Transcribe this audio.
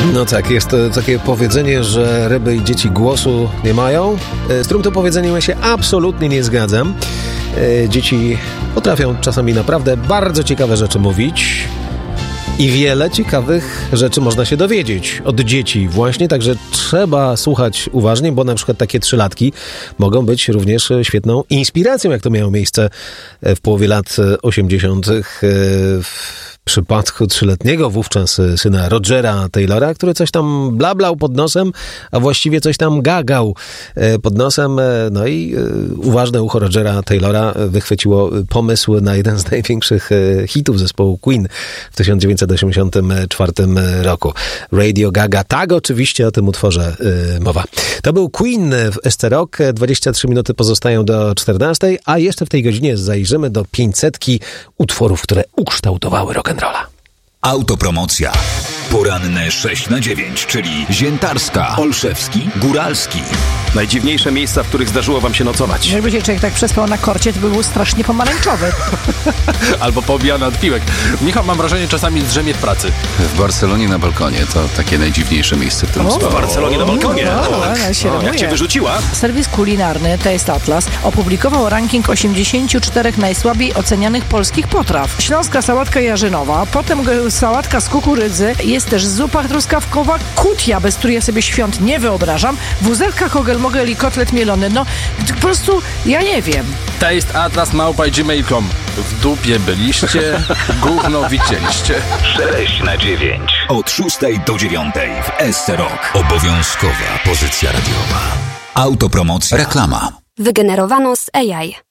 No tak, jest takie powiedzenie, że ryby i dzieci głosu nie mają. Z którym to powiedzeniem ja się absolutnie nie zgadzam. Dzieci potrafią czasami naprawdę bardzo ciekawe rzeczy mówić i wiele ciekawych rzeczy można się dowiedzieć od dzieci właśnie, także trzeba słuchać uważnie, bo na przykład takie 3-latki mogą być również świetną inspiracją, jak to miało miejsce w połowie lat 80. W przypadku 3-letniego wówczas syna Rogera Taylora, który coś tam blablał pod nosem, a właściwie coś tam gagał pod nosem. No i uważne ucho Rogera Taylora wychwyciło pomysł na jeden z największych hitów zespołu Queen w 1984 roku. Radio Gaga. Tak, oczywiście o tym utworze mowa. To był Queen w SC Rock. 23 minuty pozostają do 14, a jeszcze w tej godzinie zajrzymy do 500 utworów, które ukształtowały rock'n'rolla. Autopromocja. Poranne 6 na 9, czyli Ziętarska, Olszewski, Góralski. Najdziwniejsze miejsca, w których zdarzyło wam się nocować. Jakby się człowiek tak przespał na korcie, to by był strasznie pomarańczowy. Albo poobijany od piłek. Michał, mam wrażenie, czasami drzemie w pracy. W Barcelonie na balkonie to takie najdziwniejsze miejsce, w którym spałem. W Barcelonie na balkonie? Jak cię wyrzuciła? Serwis kulinarny Taste Atlas opublikował ranking 84 najsłabiej ocenianych polskich potraw. Śląska sałatka jarzynowa, potem sałatka z kukurydzy, jest też zupa truskawkowa, kutia, bez której ja sobie świąt nie wyobrażam, wuzelka kogel-mogel i kotlet mielony. No, po prostu ja nie wiem. tasteatlas@gmail.com. W dupie byliście, gówno widzieliście. 6 na 9. Od 6 do 9 w SC Rock. Obowiązkowa pozycja radiowa. Autopromocja. Reklama. Wygenerowano z AI.